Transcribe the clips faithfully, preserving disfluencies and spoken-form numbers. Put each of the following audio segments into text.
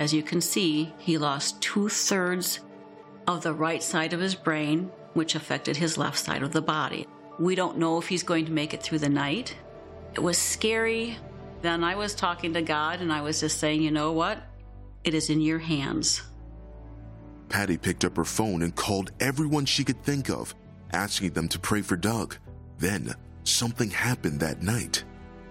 As you can see, he lost two-thirds of the right side of his brain, which affected his left side of the body. We don't know if he's going to make it through the night. It was scary. Then I was talking to God, and I was just saying, you know what? It is in your hands. Patty picked up her phone and called everyone she could think of, asking them to pray for Doug. Then, something happened that night.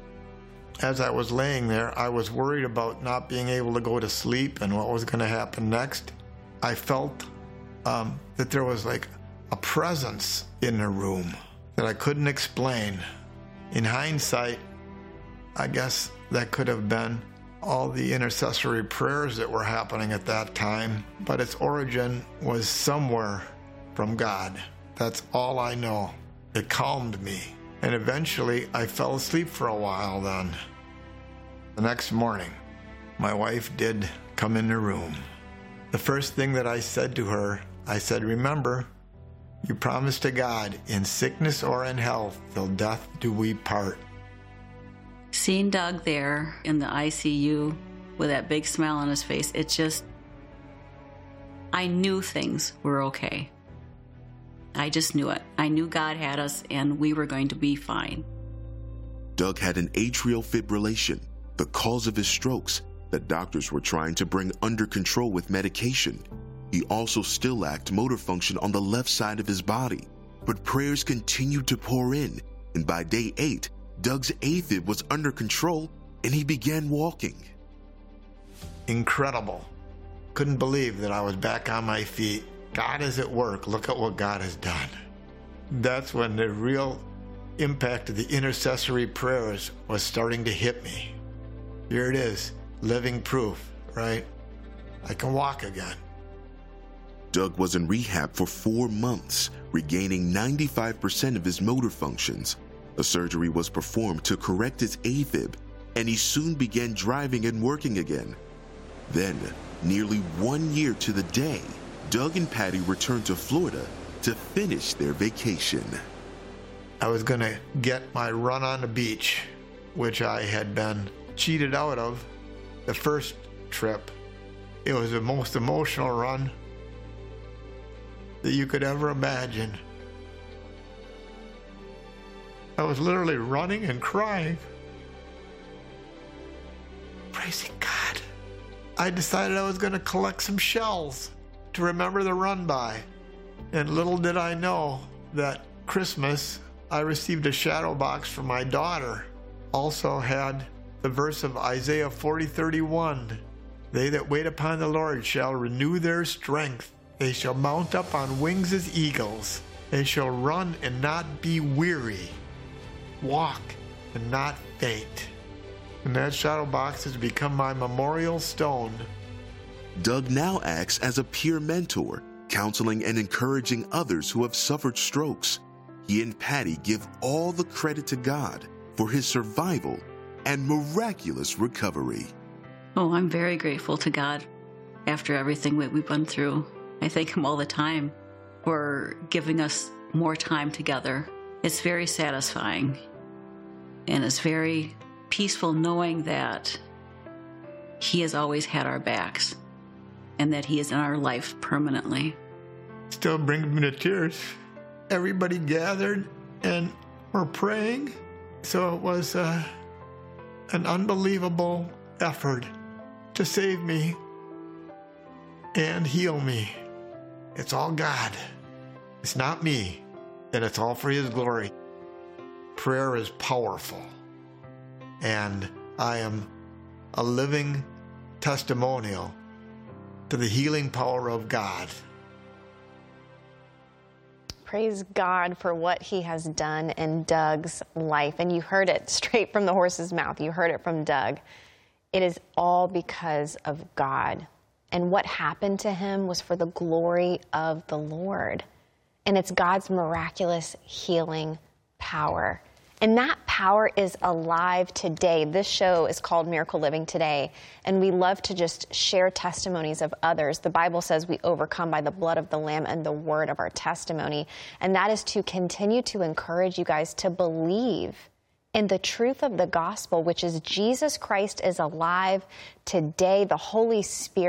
As I was laying there, I was worried about not being able to go to sleep and what was going to happen next. I felt um, that there was like a presence in the room that I couldn't explain. In hindsight, I guess that could have been all the intercessory prayers that were happening at that time, but its origin was somewhere from God. That's all I know. It calmed me, and eventually I fell asleep for a while then. The next morning, my wife did come in the room. The first thing that I said to her, I said, remember, you promised to God, in sickness or in health, till death do we part. Seeing Doug there in the I C U with that big smile on his face, it just, I knew things were okay. I just knew it. I knew God had us and we were going to be fine. Doug had an atrial fibrillation, the cause of his strokes that doctors were trying to bring under control with medication. He also still lacked motor function on the left side of his body, but prayers continued to pour in, and by day eight, Doug's AFib was under control and he began walking. Incredible. Couldn't believe that I was back on my feet. God is at work. Look at what God has done. That's when the real impact of the intercessory prayers was starting to hit me. Here it is, living proof, right? I can walk again. Doug was in rehab for four months, regaining ninety-five percent of his motor functions. A surgery was performed to correct his AFib, and he soon began driving and working again. Then, nearly one year to the day, Doug and Patty returned to Florida to finish their vacation. I was going to get my run on the beach, which I had been cheated out of the first trip. It was the most emotional run that you could ever imagine. I was literally running and crying, praising God. I decided I was going to collect some shells to remember the run by. And little did I know that Christmas, I received a shadow box from my daughter. Also had the verse of Isaiah forty thirty-one. They that wait upon the Lord shall renew their strength. They shall mount up on wings as eagles. They shall run and not be weary. Walk and not faint. And that shadow box has become my memorial stone. Doug now acts as a peer mentor, counseling and encouraging others who have suffered strokes. He and Patty give all the credit to God for his survival and miraculous recovery. Oh, I'm very grateful to God after everything that we've been through. I thank him all the time for giving us more time together. It's very satisfying, and it's very peaceful knowing that he has always had our backs and that he is in our life permanently. Still brings me to tears. Everybody gathered and were praying. So it was uh, an unbelievable effort to save me and heal me. It's all God. It's not me. And it's all for his glory. Prayer is powerful. And I am a living testimonial to the healing power of God. Praise God for what he has done in Doug's life. And you heard it straight from the horse's mouth. You heard it from Doug. It is all because of God. And what happened to him was for the glory of the Lord. And it's God's miraculous healing power. And that power is alive today. This show is called Miracle Living Today, and we love to just share testimonies of others. The Bible says we overcome by the blood of the Lamb and the word of our testimony, and that is to continue to encourage you guys to believe in the truth of the gospel, which is Jesus Christ is alive today. The Holy Spirit